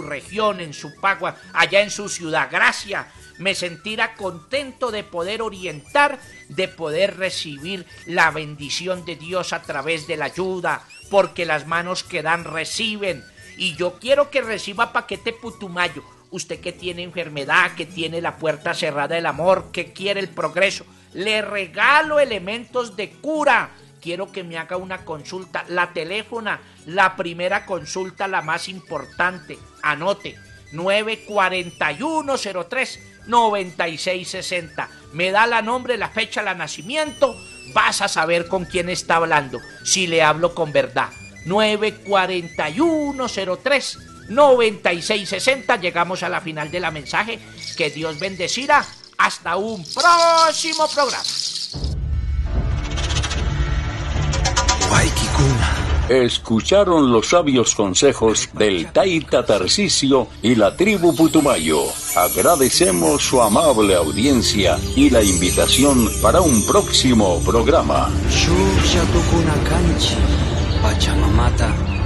región, en su Pagua, allá en su ciudad. Gracias. Me sentirá contento de poder orientar, de poder recibir la bendición de Dios a través de la ayuda, porque las manos que dan reciben. Y yo quiero que reciba paquete Putumayo. Usted que tiene enfermedad, que tiene la puerta cerrada del amor, que quiere el progreso, le regalo elementos de cura. Quiero que me haga una consulta, la teléfona, la primera consulta, la más importante. Anote, 94103-9660. Me da la nombre, la fecha, el nacimiento. Vas a saber con quién está hablando, si le hablo con verdad. 94103-9660. Llegamos a la final de la mensaje. Que Dios bendecirá. Hasta un próximo programa. Escucharon los sabios consejos del Taita Tarcisio y la tribu Putumayo. Agradecemos su amable audiencia y la invitación para un próximo programa. Pachamamata